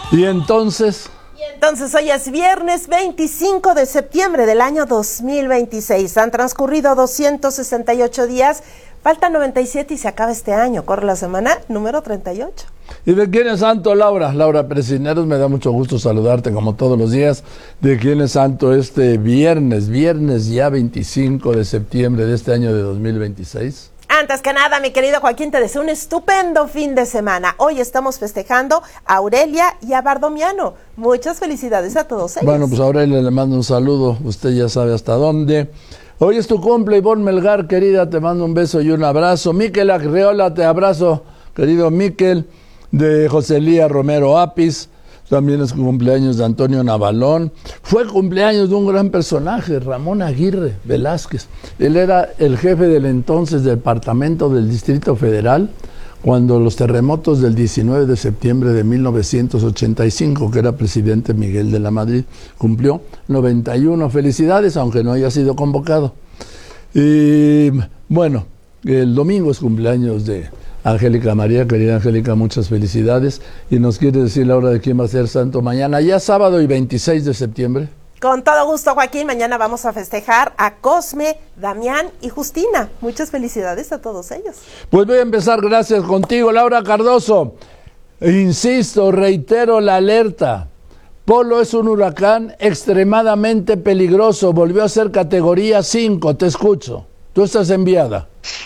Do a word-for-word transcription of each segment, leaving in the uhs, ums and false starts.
Y entonces... Entonces hoy es viernes veinticinco de septiembre del año dos mil veintiséis. Han transcurrido doscientos sesenta y ocho días, faltan noventa y siete y se acaba este año. Corre la semana número treinta y ocho. ¿Y de quién es santo, Laura? Laura Presineros, me da mucho gusto saludarte como todos los días. ¿De quién es santo este viernes? Viernes ya veinticinco de septiembre de este año de dos mil veintiséis. Antes que nada, mi querido Joaquín, te deseo un estupendo fin de semana. Hoy estamos festejando a Aurelia y a Bardomiano. Muchas felicidades a todos ellos. Bueno, pues a Aurelia le mando un saludo, usted ya sabe hasta dónde. Hoy es tu cumple, Ivonne Melgar, querida, te mando un beso y un abrazo. Miquel Arreola, te abrazo, querido Miquel, de Joselía Romero Apis. También es cumpleaños de Antonio Navalón. Fue cumpleaños de un gran personaje, Ramón Aguirre Velázquez. Él era el jefe del entonces departamento del Distrito Federal, cuando los terremotos del diecinueve de septiembre de mil novecientos ochenta y cinco, que era presidente Miguel de la Madrid, cumplió noventa y uno. Felicidades, aunque no haya sido convocado. Y bueno, el domingo es cumpleaños de Angélica María, querida Angélica, muchas felicidades. Y nos quiere decir la hora de quién va a ser santo mañana, ya sábado y veintiséis de septiembre. Con todo gusto, Joaquín. Mañana vamos a festejar a Cosme, Damián y Justina. Muchas felicidades a todos ellos. Pues voy a empezar, gracias, contigo, Laura Cardoso. Insisto, reitero la alerta. Polo es un huracán extremadamente peligroso. Volvió a ser categoría cinco. Te escucho. Tú estás enviada.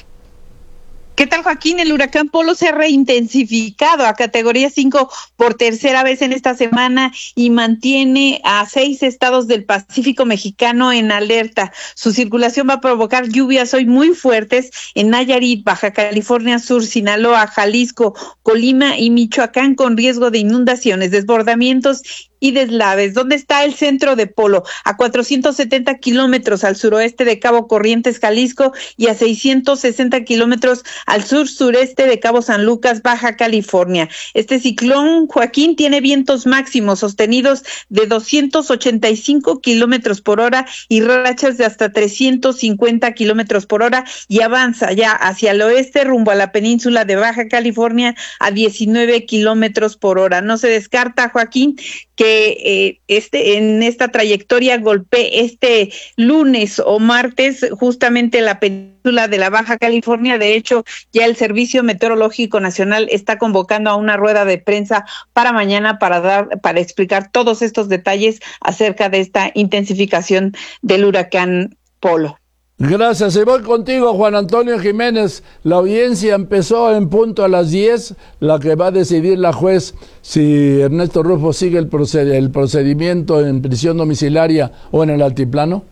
¿Qué tal, Joaquín? El huracán Polo se ha reintensificado a categoría cinco por tercera vez en esta semana y mantiene a seis estados del Pacífico mexicano en alerta. Su circulación va a provocar lluvias hoy muy fuertes en Nayarit, Baja California Sur, Sinaloa, Jalisco, Colima y Michoacán, con riesgo de inundaciones, desbordamientos y deslaves. ¿Dónde está el centro de Polo? A cuatrocientos setenta kilómetros al suroeste de Cabo Corrientes, Jalisco, y a seiscientos sesenta kilómetros al sur-sureste de Cabo San Lucas, Baja California. Este ciclón, Joaquín, tiene vientos máximos sostenidos de doscientos ochenta y cinco kilómetros por hora y rachas de hasta trescientos cincuenta kilómetros por hora, y avanza ya hacia el oeste rumbo a la península de Baja California a diecinueve kilómetros por hora. No se descarta, Joaquín, que eh, este en esta trayectoria golpee este lunes o martes justamente la península de la Baja California. De hecho, ya el Servicio Meteorológico Nacional está convocando a una rueda de prensa para mañana para dar para explicar todos estos detalles acerca de esta intensificación del huracán Polo. Gracias, y voy contigo, Juan Antonio Jiménez. La audiencia empezó en punto a las diez, la que va a decidir la juez si Ernesto Rufo sigue el, proced- el procedimiento en prisión domiciliaria o en el altiplano.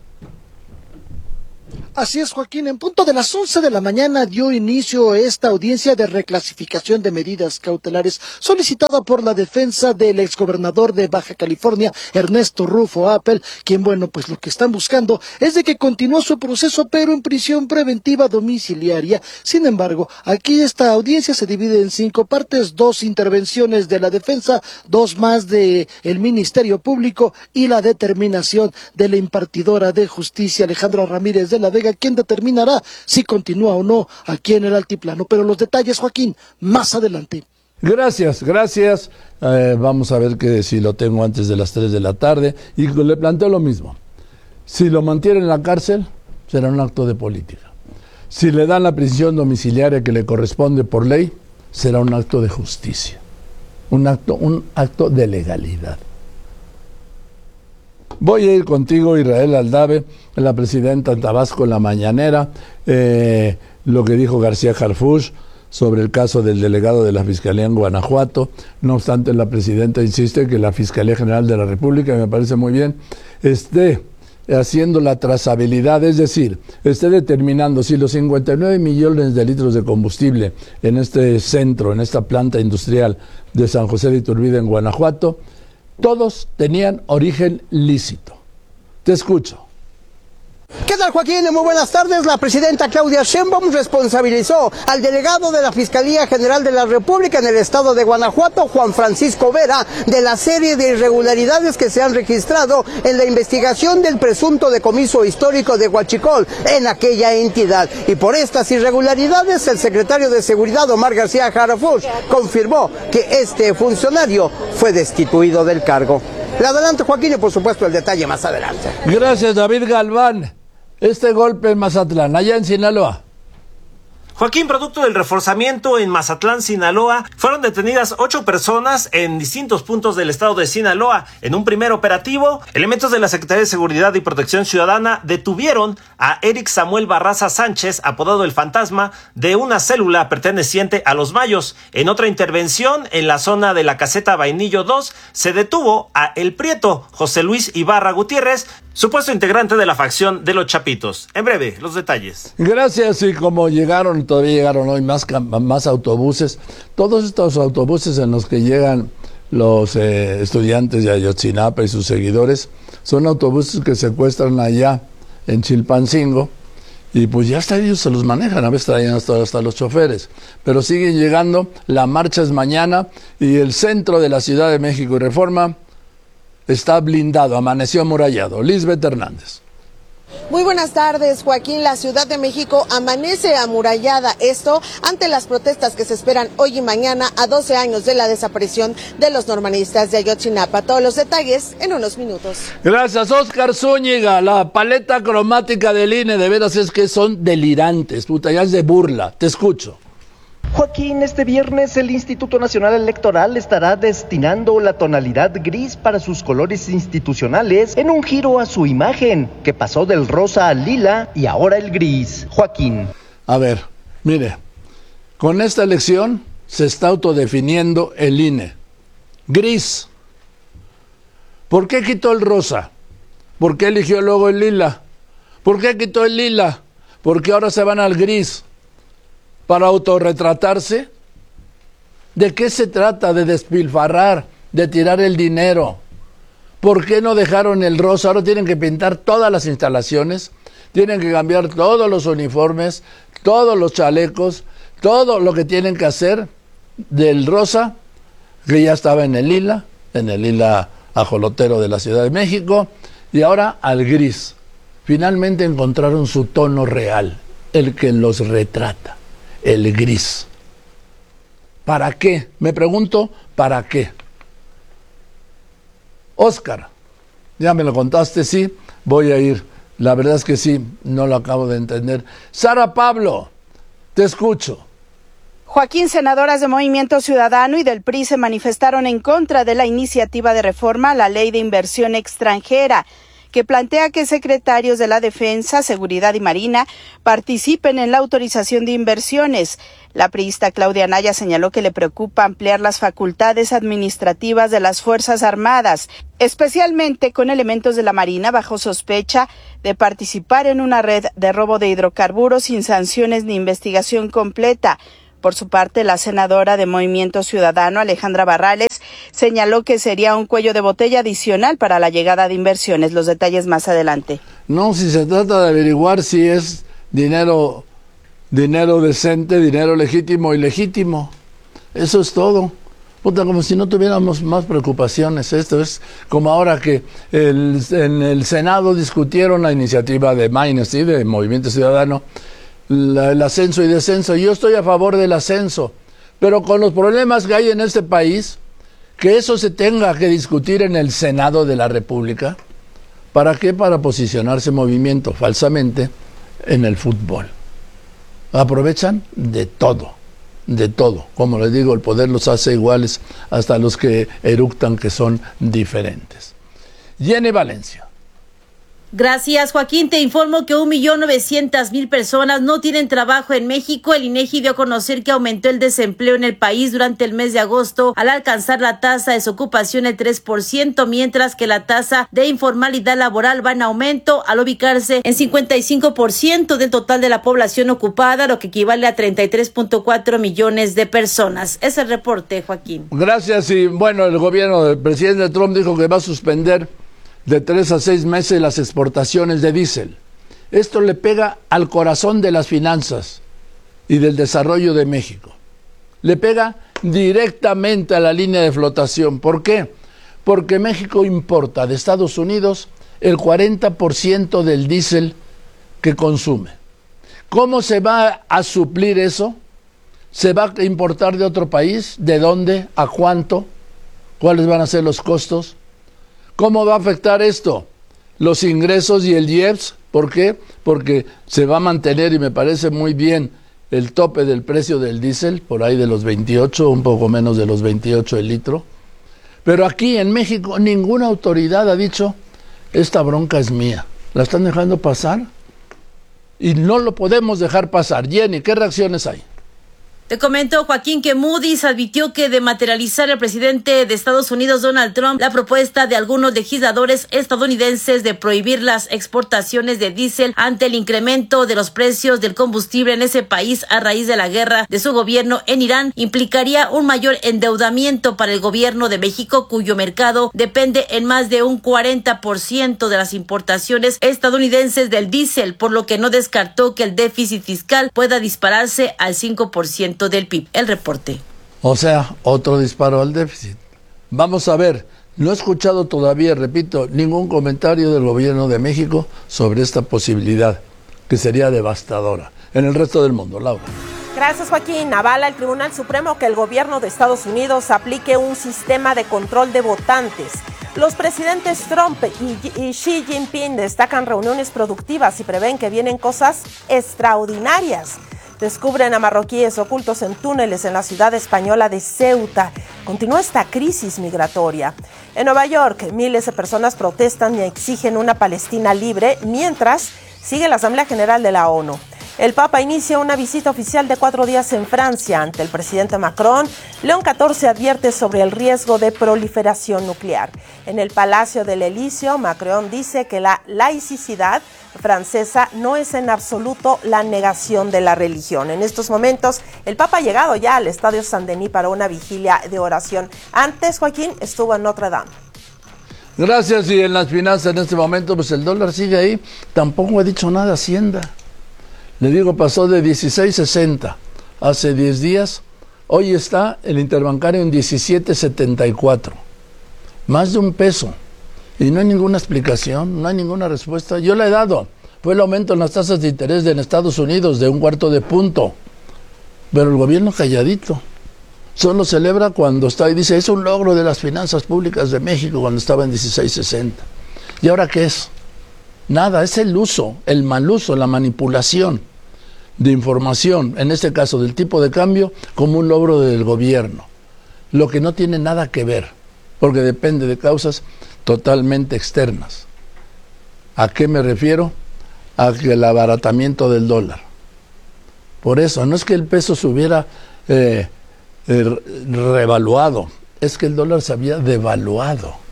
Así es, Joaquín, en punto de las once de la mañana dio inicio esta audiencia de reclasificación de medidas cautelares solicitada por la defensa del exgobernador de Baja California, Ernesto Rufo Appel, quien, bueno, pues lo que están buscando es de que continúe su proceso, pero en prisión preventiva domiciliaria. Sin embargo, aquí esta audiencia se divide en cinco partes: dos intervenciones de la defensa, dos más de el Ministerio Público y la determinación de la impartidora de justicia, Alejandra Ramírez de la Vega, quien determinará si continúa o no aquí en el altiplano. Pero los detalles, Joaquín, más adelante. Gracias, gracias. Eh, vamos a ver que si lo tengo antes de las tres de la tarde. Y le planteo lo mismo. Si lo mantiene en la cárcel, será un acto de política. Si le dan la prisión domiciliaria que le corresponde por ley, será un acto de justicia. Un acto, un acto de legalidad. Voy a ir contigo, Israel Aldave, la presidenta en Tabasco, en la mañanera, eh, lo que dijo García Harfuch sobre el caso del delegado de la Fiscalía en Guanajuato. No obstante, la presidenta insiste que la Fiscalía General de la República, me parece muy bien, esté haciendo la trazabilidad, es decir, esté determinando si los cincuenta y nueve millones de litros de combustible en este centro, en esta planta industrial de San José de Iturbide en Guanajuato, todos tenían origen lícito. Te escucho. ¿Qué tal, Joaquín? Muy buenas tardes. La presidenta Claudia Sheinbaum responsabilizó al delegado de la Fiscalía General de la República en el estado de Guanajuato, Juan Francisco Vera, de la serie de irregularidades que se han registrado en la investigación del presunto decomiso histórico de Huachicol en aquella entidad. Y por estas irregularidades, el secretario de Seguridad, Omar García Harfuch, confirmó que este funcionario fue destituido del cargo. Le adelanto, Joaquín, y por supuesto el detalle más adelante. Gracias, David Galván. Este golpe en Mazatlán, allá en Sinaloa. Joaquín, producto del reforzamiento en Mazatlán, Sinaloa, fueron detenidas ocho personas en distintos puntos del estado de Sinaloa. En un primer operativo, elementos de la Secretaría de Seguridad y Protección Ciudadana detuvieron a Eric Samuel Barraza Sánchez, apodado El Fantasma, de una célula perteneciente a los Mayos. En otra intervención, en la zona de la caseta Vainillo dos, se detuvo a El Prieto, José Luis Ibarra Gutiérrez, supuesto integrante de la facción de los Chapitos. En breve, los detalles. Gracias, y como llegaron, todavía llegaron hoy más, más autobuses, todos estos autobuses en los que llegan los eh, estudiantes de Ayotzinapa y sus seguidores, son autobuses que secuestran allá en Chilpancingo, y pues ya hasta ellos se los manejan, a veces traen hasta, hasta los choferes, pero siguen llegando. La marcha es mañana, y el centro de la Ciudad de México y Reforma está blindado, amaneció amurallado. Lisbeth Hernández. Muy buenas tardes, Joaquín. La Ciudad de México amanece amurallada, esto ante las protestas que se esperan hoy y mañana a doce años de la desaparición de los normalistas de Ayotzinapa. Todos los detalles en unos minutos. Gracias, Oscar Zúñiga. La paleta cromática del I N E, de veras es que son delirantes, puta, ya es de burla. Te escucho. Joaquín, este viernes el Instituto Nacional Electoral estará destinando la tonalidad gris para sus colores institucionales en un giro a su imagen, que pasó del rosa al lila y ahora el gris. Joaquín. A ver, mire, con esta elección se está autodefiniendo el I N E. Gris. ¿Por qué quitó el rosa? ¿Por qué eligió luego el lila? ¿Por qué quitó el lila? ¿Por qué ahora se van al gris? ¿Para autorretratarse? ¿De qué se trata? De despilfarrar, de tirar el dinero. ¿Por qué no dejaron el rosa? Ahora tienen que pintar todas las instalaciones, tienen que cambiar todos los uniformes, todos los chalecos, todo lo que tienen que hacer del rosa, que ya estaba en el lila, en el lila ajolotero de la Ciudad de México, y ahora al gris. Finalmente encontraron su tono real, el que los retrata. El gris. ¿Para qué? Me pregunto, ¿para qué? Óscar, ya me lo contaste, sí, voy a ir. La verdad es que sí, no lo acabo de entender. Sara Pablo, te escucho. Joaquín, senadoras de Movimiento Ciudadano y del P R I se manifestaron en contra de la iniciativa de reforma a la Ley de Inversión Extranjera, que plantea que secretarios de la Defensa, Seguridad y Marina participen en la autorización de inversiones. La priista Claudia Anaya señaló que le preocupa ampliar las facultades administrativas de las Fuerzas Armadas, especialmente con elementos de la Marina bajo sospecha de participar en una red de robo de hidrocarburos sin sanciones ni investigación completa. Por su parte, la senadora de Movimiento Ciudadano, Alejandra Barrales, señaló que sería un cuello de botella adicional para la llegada de inversiones. Los detalles más adelante. No, si se trata de averiguar si es dinero, dinero decente, dinero legítimo y legítimo. Eso es todo. Puta, como si no tuviéramos más preocupaciones. Esto es como ahora que el, en el Senado discutieron la iniciativa de Maynes, ¿sí?, de Movimiento Ciudadano, La, el ascenso y descenso. Yo estoy a favor del ascenso, pero con los problemas que hay en este país, que eso se tenga que discutir en el Senado de la República. ¿Para qué? Para posicionarse movimiento falsamente en el fútbol. Aprovechan de todo, de todo. Como les digo, el poder los hace iguales hasta los que eructan que son diferentes. Jenny Valencia. Gracias, Joaquín. Te informo que un millón novecientas mil personas no tienen trabajo en México. El INEGI dio a conocer que aumentó el desempleo en el país durante el mes de agosto al alcanzar la tasa de desocupación el tres por ciento, mientras que la tasa de informalidad laboral va en aumento al ubicarse en cincuenta y cinco por ciento del total de la población ocupada, lo que equivale a treinta y tres punto cuatro millones de personas. Es el reporte, Joaquín. Gracias. Y bueno, el gobierno del presidente Trump dijo que va a suspender de tres a seis meses las exportaciones de diésel. Esto le pega al corazón de las finanzas y del desarrollo de México. Le pega directamente a la línea de flotación. ¿Por qué? Porque México importa de Estados Unidos el cuarenta por ciento del diésel que consume. ¿Cómo se va a suplir eso? ¿Se va a importar de otro país? ¿De dónde? ¿A cuánto? ¿Cuáles van a ser los costos? ¿Cómo va a afectar esto? Los ingresos y el I E P S. ¿Por qué? Porque se va a mantener, y me parece muy bien, el tope del precio del diésel, por ahí de los veintiocho, un poco menos de los veintiocho el litro. Pero aquí en México ninguna autoridad ha dicho, esta bronca es mía. ¿La están dejando pasar? Y no lo podemos dejar pasar. Jenny, ¿qué reacciones hay? Te comento, Joaquín, que Moody's advirtió que de materializar el presidente de Estados Unidos, Donald Trump, la propuesta de algunos legisladores estadounidenses de prohibir las exportaciones de diésel ante el incremento de los precios del combustible en ese país a raíz de la guerra de su gobierno en Irán, implicaría un mayor endeudamiento para el gobierno de México, cuyo mercado depende en más de un cuarenta por ciento de las importaciones estadounidenses del diésel, por lo que no descartó que el déficit fiscal pueda dispararse al cinco por ciento del P I B. El reporte. O sea, otro disparo al déficit. Vamos a ver, no he escuchado todavía, repito, ningún comentario del gobierno de México sobre esta posibilidad, que sería devastadora en el resto del mundo. Laura. Gracias, Joaquín. Avala el Tribunal Supremo que el gobierno de Estados Unidos aplique un sistema de control de votantes. Los presidentes Trump y, y Xi Jinping destacan reuniones productivas y prevén que vienen cosas extraordinarias. Descubren a marroquíes ocultos en túneles en la ciudad española de Ceuta. Continúa esta crisis migratoria. En Nueva York, miles de personas protestan y exigen una Palestina libre, mientras sigue la Asamblea General de la ONU. El Papa inicia una visita oficial de cuatro días en Francia ante el presidente Macron. León catorce advierte sobre el riesgo de proliferación nuclear. En el Palacio del Elíseo, Macron dice que la laicidad francesa no es en absoluto la negación de la religión. En estos momentos, el Papa ha llegado ya al Estadio Saint-Denis para una vigilia de oración. Antes, Joaquín, estuvo en Notre Dame. Gracias. Y en las finanzas en este momento, pues el dólar sigue ahí. Tampoco ha dicho nada Hacienda. Le digo, pasó de dieciséis sesenta hace diez días. Hoy está el interbancario en diecisiete setenta y cuatro. Más de un peso. Y no hay ninguna explicación, no hay ninguna respuesta. Yo la he dado. Fue el aumento en las tasas de interés en Estados Unidos de un cuarto de punto. Pero el gobierno calladito. Solo celebra cuando está y dice, es un logro de las finanzas públicas de México cuando estaba en dieciséis sesenta. ¿Y ahora qué es? Nada, es el uso, el mal uso, la manipulación de información, en este caso del tipo de cambio, como un logro del gobierno. Lo que no tiene nada que ver, porque depende de causas totalmente externas. ¿A qué me refiero? A que el abaratamiento del dólar. Por eso, no es que el peso se hubiera eh, eh, revaluado, es que el dólar se había devaluado.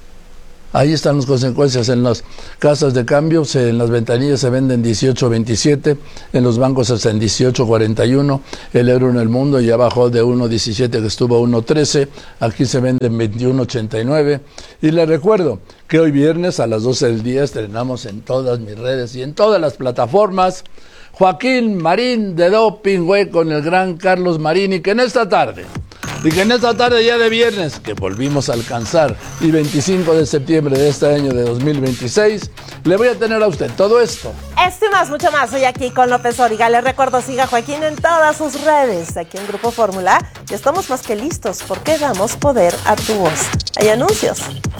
Ahí están las consecuencias. En las casas de cambio, se, en las ventanillas se venden dieciocho veintisiete, en los bancos hasta en dieciocho cuarenta y uno, el euro en el mundo ya bajó de uno diecisiete que estuvo a uno trece, aquí se vende en veintiuno ochenta y nueve. Y les recuerdo que hoy viernes a las doce del día estrenamos en todas mis redes y en todas las plataformas Joaquín Marín de Doping Güey con el gran Carlos Marín, y que en esta tarde Y que en esta tarde ya de viernes, que volvimos a alcanzar, y veinticinco de septiembre de este año de dos mil veintiséis, le voy a tener a usted todo esto. Esto y más, mucho más, hoy aquí con López Origa. Les recuerdo, siga a Joaquín en todas sus redes, aquí en Grupo Fórmula. Ya estamos más que listos, porque damos poder a tu voz. Hay anuncios.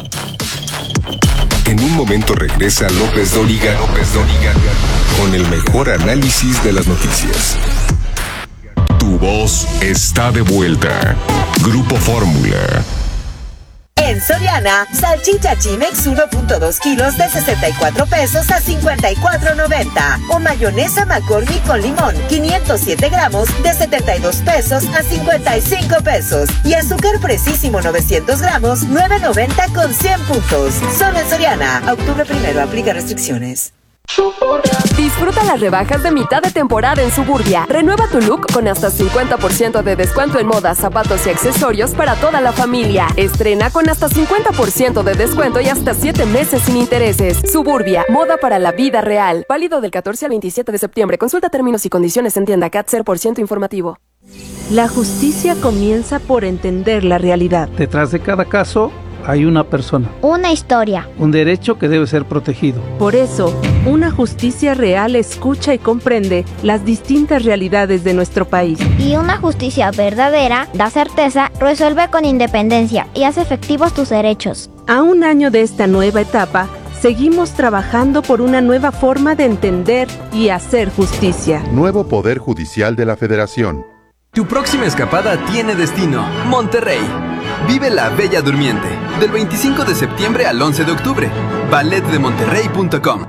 En un momento regresa López Dóriga, López Dóriga, con el mejor análisis de las noticias. Tu voz está de vuelta. Grupo Fórmula. En Soriana, salchicha Chimex uno punto dos kilos de sesenta y cuatro pesos a cincuenta y cuatro noventa. O mayonesa McCormick con limón, quinientos siete gramos de setenta y dos pesos a cincuenta y cinco pesos. Y azúcar Precisísimo novecientos gramos, nueve noventa con cien puntos. Solo en Soriana. Octubre primero, aplica restricciones. Disfruta las rebajas de mitad de temporada en Suburbia. Renueva tu look con hasta cincuenta por ciento de descuento en moda, zapatos y accesorios para toda la familia. Estrena con hasta cincuenta por ciento de descuento y hasta siete meses sin intereses. Suburbia, moda para la vida real. Válido del catorce al veintisiete de septiembre. Consulta términos y condiciones en tienda C A T cero por ciento informativo. La justicia comienza por entender la realidad. Detrás de cada caso hay una persona. Una historia. Un derecho que debe ser protegido. Por eso, una justicia real escucha y comprende las distintas realidades de nuestro país. Y una justicia verdadera da certeza, resuelve con independencia y hace efectivos tus derechos. A un año de esta nueva etapa, seguimos trabajando por una nueva forma de entender y hacer justicia. Nuevo Poder Judicial de la Federación. Tu próxima escapada tiene destino: Monterrey. Vive la Bella Durmiente, del veinticinco de septiembre al once de octubre. ballet de monterrey punto com.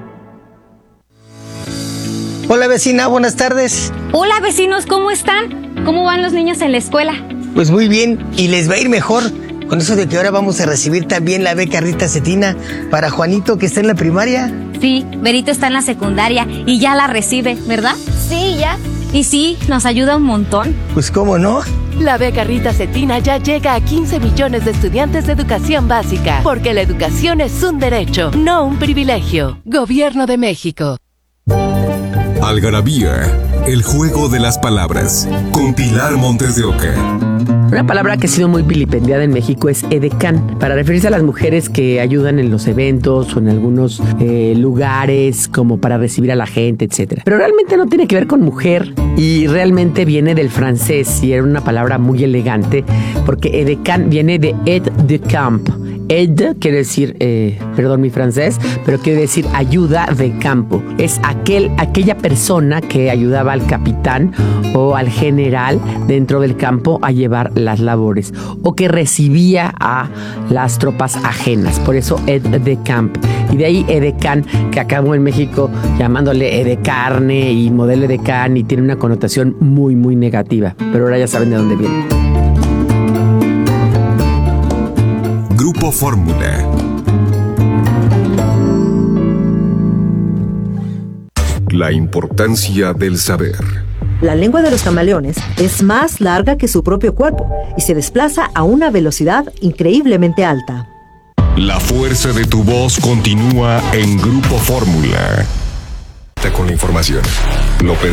Hola vecina, buenas tardes. Hola vecinos, ¿cómo están? ¿Cómo van los niños en la escuela? Pues muy bien, y les va a ir mejor con eso de que ahora vamos a recibir también la beca Rita Cetina para Juanito, que está en la primaria. Sí, Berito está en la secundaria y ya la recibe, ¿verdad? Sí, ya. Y sí, nos ayuda un montón. Pues cómo no. La beca Rita Cetina ya llega a quince millones de estudiantes de educación básica, porque la educación es un derecho, no un privilegio. Gobierno de México. Algarabía, el juego de las palabras, con Pilar Montes de Oca. Una palabra que ha sido muy vilipendiada en México es edecán, para referirse a las mujeres que ayudan en los eventos o en algunos eh, lugares, como para recibir a la gente, etcétera. Pero realmente no tiene que ver con mujer y realmente viene del francés y era una palabra muy elegante, porque edecán viene de aide de camp. Aide quiere decir, eh, perdón mi francés, pero quiere decir ayuda de campo. Es aquel, aquella persona que ayudaba al capitán o al general dentro del campo a llevar las labores, o que recibía a las tropas ajenas. Por eso aide de camp. Y de ahí edecán, que acabó en México llamándole edecarne y modelo edecán, y tiene una connotación muy muy negativa. Pero ahora ya saben de dónde viene. Grupo Fórmula. La importancia del saber. La lengua de los camaleones es más larga que su propio cuerpo y se desplaza a una velocidad increíblemente alta. La fuerza de tu voz continúa en Grupo Fórmula. Con la información. López